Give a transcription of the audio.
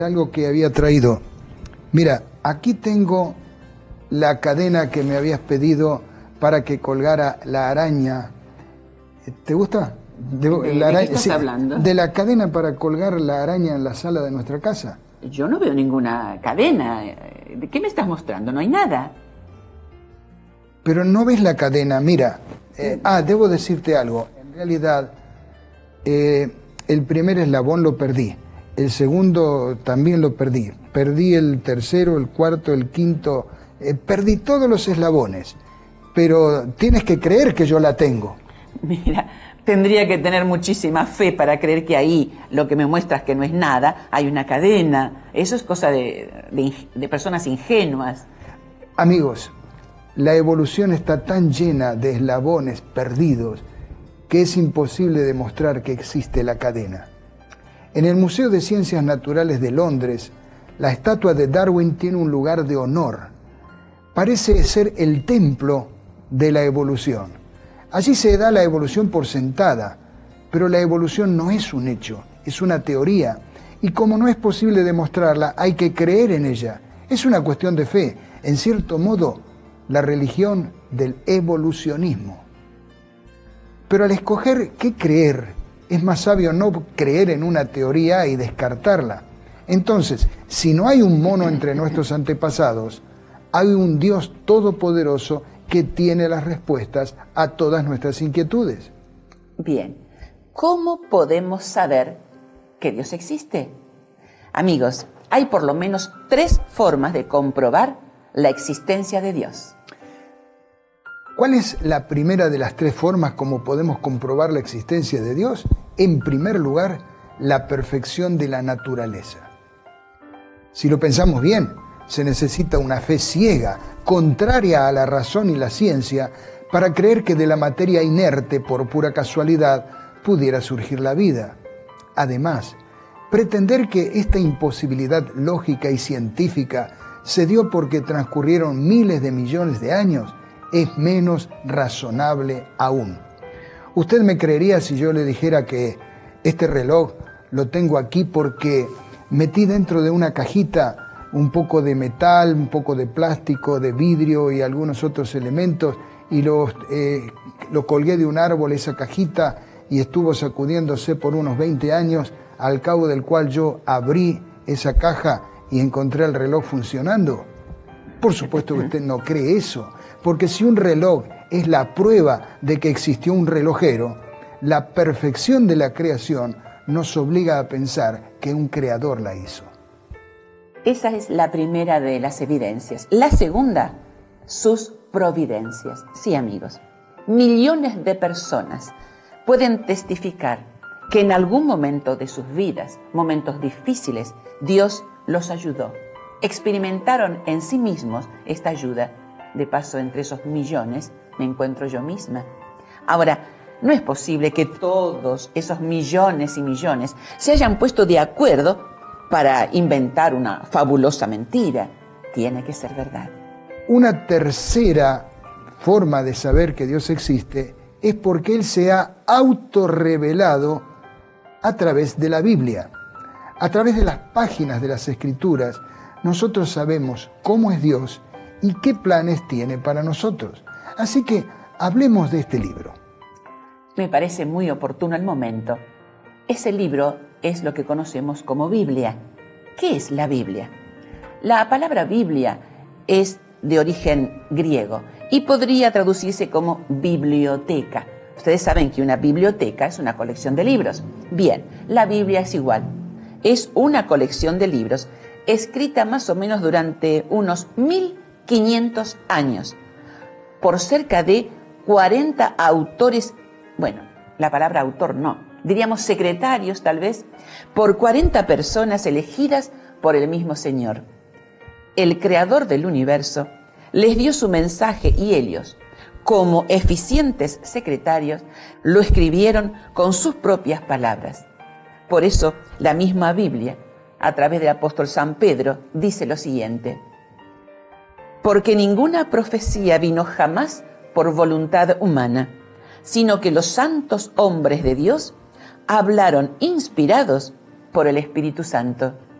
Algo que había traído. Mira, aquí tengo la cadena que me habías pedido para que colgara la araña. ¿Te gusta? ¿De qué estás hablando? De la cadena para colgar la araña en la sala de nuestra casa. Yo no veo ninguna cadena. ¿De qué me estás mostrando? No hay nada. Pero no ves la cadena, mira. Debo decirte algo. En realidad, el primer eslabón lo perdí. El segundo también lo perdí. Perdí el tercero, el cuarto, el quinto. Perdí todos los eslabones. Pero tienes que creer que yo la tengo. Mira, tendría que tener muchísima fe para creer que ahí lo que me muestras que no es nada, hay una cadena. Eso es cosa de personas ingenuas. Amigos, la evolución está tan llena de eslabones perdidos que es imposible demostrar que existe la cadena. En el Museo de Ciencias Naturales de Londres, la estatua de Darwin tiene un lugar de honor. Parece ser el templo de la evolución. Allí se da la evolución por sentada, pero la evolución no es un hecho, es una teoría. Y como no es posible demostrarla, hay que creer en ella. Es una cuestión de fe, en cierto modo, la religión del evolucionismo. Pero al escoger qué creer, es más sabio no creer en una teoría y descartarla. Entonces, si no hay un mono entre nuestros antepasados, hay un Dios todopoderoso que tiene las respuestas a todas nuestras inquietudes. Bien, ¿cómo podemos saber que Dios existe? Amigos, hay por lo menos 3 formas de comprobar la existencia de Dios. ¿Cuál es la primera de las 3 formas como podemos comprobar la existencia de Dios? En primer lugar, la perfección de la naturaleza. Si lo pensamos bien, se necesita una fe ciega, contraria a la razón y la ciencia, para creer que de la materia inerte, por pura casualidad, pudiera surgir la vida. Además, pretender que esta imposibilidad lógica y científica se dio porque transcurrieron miles de millones de años es menos razonable aún. Usted me creería si yo le dijera que este reloj lo tengo aquí porque metí dentro de una cajita un poco de metal, un poco de plástico, de vidrio y algunos otros elementos y lo colgué de un árbol esa cajita y estuvo sacudiéndose por unos 20 años, al cabo del cual yo abrí esa caja y encontré el reloj funcionando. Por supuesto que usted no cree eso, porque si un reloj es la prueba de que existió un relojero, la perfección de la creación nos obliga a pensar que un creador la hizo. Esa es la primera de las evidencias. La segunda, sus providencias. Sí, amigos, millones de personas pueden testificar que en algún momento de sus vidas, momentos difíciles, Dios los ayudó. Experimentaron en sí mismos esta ayuda. De paso, entre esos millones me encuentro yo misma. Ahora, no es posible que todos esos millones y millones se hayan puesto de acuerdo para inventar una fabulosa mentira. Tiene que ser verdad. Una tercera forma de saber que Dios existe es porque Él se ha autorrevelado a través de la Biblia. A través de las páginas de las Escrituras, nosotros sabemos cómo es Dios y qué planes tiene para nosotros. Así que hablemos de este libro. Me parece muy oportuno el momento. Ese libro es lo que conocemos como Biblia. ¿Qué es la Biblia? La palabra Biblia es de origen griego y podría traducirse como biblioteca. Ustedes saben que una biblioteca es una colección de libros. Bien, la Biblia es igual. Es una colección de libros escrita más o menos durante unos 1500 años por cerca de 40 autores, bueno, la palabra autor no, diríamos secretarios tal vez, por 40 personas elegidas por el mismo Señor. El creador del universo les dio su mensaje y ellos, como eficientes secretarios, lo escribieron con sus propias palabras. Por eso, la misma Biblia, a través del apóstol San Pedro, dice lo siguiente: porque ninguna profecía vino jamás por voluntad humana, sino que los santos hombres de Dios hablaron inspirados por el Espíritu Santo.